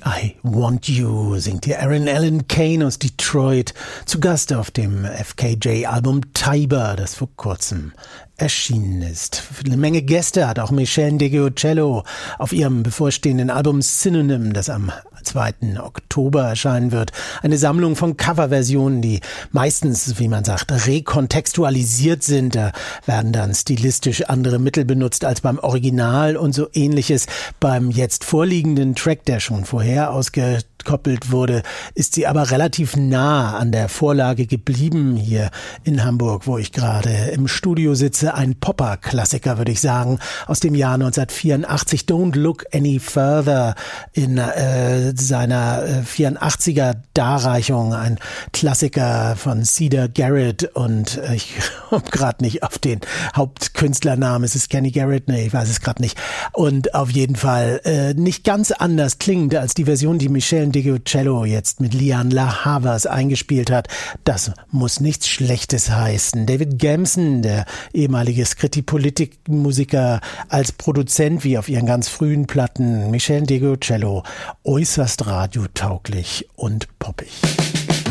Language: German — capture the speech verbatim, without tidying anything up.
I Want You singt hier Aaron Allen Kane aus Detroit, zu Gast auf dem F K J-Album Tiber, das vor kurzem erschienen ist. Eine Menge Gäste hat auch Michele DeGiocello auf ihrem bevorstehenden Album Synonym, das am zweiten Oktober erscheinen wird. Eine Sammlung von Coverversionen, die meistens, wie man sagt, rekontextualisiert sind. Da werden dann stilistisch andere Mittel benutzt als beim Original und so Ähnliches. Beim jetzt vorliegenden Track, der schon vorher ausgekoppelt wurde, ist sie aber relativ nah an der Vorlage geblieben hier in Hamburg, wo ich gerade im Studio sitze. Ein Popper-Klassiker, würde ich sagen, aus dem Jahr neunzehnhundertvierundachtzig. Don't Look Any Further in äh, seiner äh, vierundachtziger Darreichung. Ein Klassiker von Cedar Garrett und äh, ich komme gerade nicht auf den Hauptkünstlernamen. Ist es Kenny Garrett? Nee, ich weiß es gerade nicht. Und auf jeden Fall äh, nicht ganz anders klingt als die Version, die Michele DeGiocello jetzt mit Lianne La Havas eingespielt hat. Das muss nichts Schlechtes heißen. David Gamson, der ehemalige Scritti-Politik-Musiker, als Produzent wie auf ihren ganz frühen Platten, Michele DeGiocello, äußerst radiotauglich und poppig.